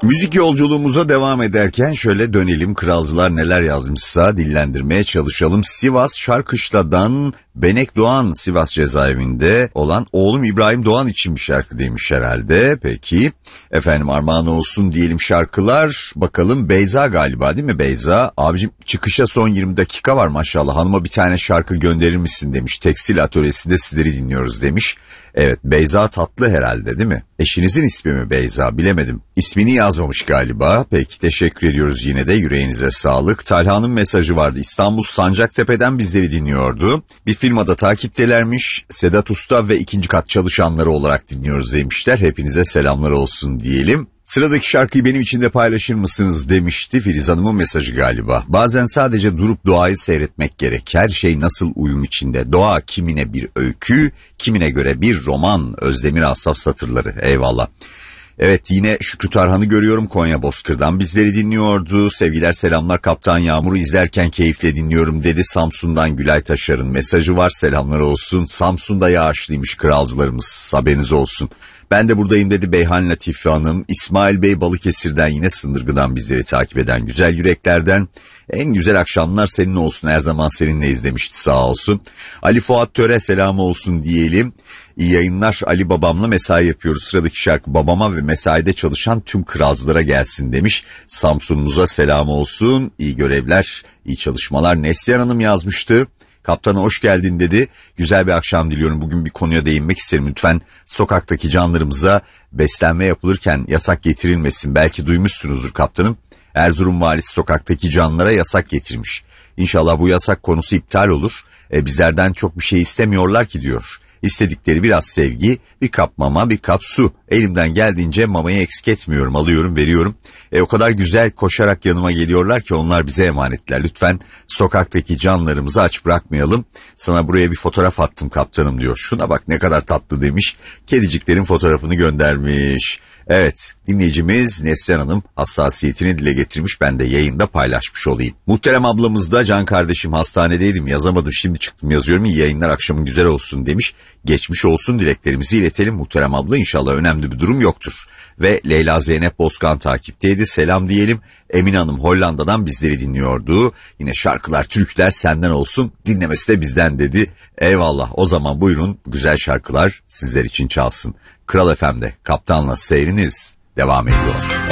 Müzik yolculuğumuza devam ederken şöyle dönelim, kralcılar neler yazmışsa dillendirmeye çalışalım. Sivas Şarkışla'dan Benek Doğan, Sivas cezaevinde olan oğlum İbrahim Doğan için bir şarkı demiş herhalde. Peki efendim, armağan olsun diyelim şarkılar. Bakalım Beyza galiba, değil mi Beyza? Abicim çıkışa son 20 dakika var maşallah, hanıma bir tane şarkı gönderir misin demiş. Tekstil atölyesinde sizleri dinliyoruz demiş. Evet, Beyza Tatlı herhalde, değil mi? Eşinizin ismi mi Beyza, bilemedim. İsmini yazmamış galiba. Peki teşekkür ediyoruz yine de, yüreğinize sağlık. Talha'nın mesajı vardı. İstanbul Sancaktepe'den bizleri dinliyordu. Bir firmada takiptelermiş. Sedat Usta ve ikinci kat çalışanları olarak dinliyoruz demişler. Hepinize selamlar olsun diyelim. Sıradaki şarkıyı benim için de paylaşır mısınız demişti, Filiz Hanım'ın mesajı galiba. Bazen sadece durup doğayı seyretmek gerek. Her şey nasıl uyum içinde. Doğa kimine bir öykü, kimine göre bir roman. Özdemir Asaf satırları. Eyvallah. Evet, yine Şükrü Tarhan'ı görüyorum, Konya Bozkır'dan bizleri dinliyordu. Sevgiler selamlar, Kaptan Yağmur'u izlerken keyifle dinliyorum dedi. Samsun'dan Gülay Taşar'ın mesajı var, selamlar olsun. Samsun'da yağışlıymış kralcılarımız, haberiniz olsun. Ben de buradayım dedi Beyhan Latife Hanım. İsmail Bey Balıkesir'den, yine Sındırgı'dan bizleri takip eden güzel yüreklerden. En güzel akşamlar senin olsun, her zaman seninleyiz demişti, sağ olsun. Ali Fuat Töre selam olsun diyelim. İyi yayınlar, Ali babamla mesai yapıyoruz. Sıradaki şarkı babama ve mesaide çalışan tüm kralcılara gelsin demiş. Samsun'umuza selam olsun, iyi görevler, iyi çalışmalar. Neslihan Hanım yazmıştı. Kaptana hoş geldin dedi. Güzel bir akşam diliyorum. Bugün bir konuya değinmek isterim. Lütfen sokaktaki canlarımıza beslenme yapılırken yasak getirilmesin. Belki duymuşsunuzdur kaptanım. Erzurum valisi sokaktaki canlılara yasak getirmiş. İnşallah bu yasak konusu iptal olur. Bizlerden çok bir şey istemiyorlar ki diyor. İstedikleri biraz sevgi, bir kap mama, bir kap su. Elimden geldiğince mamayı eksik etmiyorum, alıyorum, veriyorum. O kadar güzel koşarak yanıma geliyorlar ki onlar bize emanetler. Lütfen sokaktaki canlarımızı aç bırakmayalım. Sana buraya bir fotoğraf attım kaptanım diyor. Şuna bak ne kadar tatlı demiş. Kediciklerin fotoğrafını göndermiş. Evet, dinleyicimiz Neslihan Hanım hassasiyetini dile getirmiş, ben de yayında paylaşmış olayım. Muhterem ablamız da can kardeşim hastanedeydim, yazamadım, şimdi çıktım yazıyorum, iyi yayınlar, akşamın güzel olsun demiş. Geçmiş olsun dileklerimizi iletelim muhterem abla, inşallah önemli bir durum yoktur. Ve Leyla Zeynep Bozkan takipteydi, selam diyelim. Emin Hanım Hollanda'dan bizleri dinliyordu. Yine şarkılar türküler senden olsun, dinlemesi de bizden dedi. Eyvallah, o zaman buyurun, güzel şarkılar sizler için çalsın. Kral FM'de Kaptan'la seyriniz devam ediyor.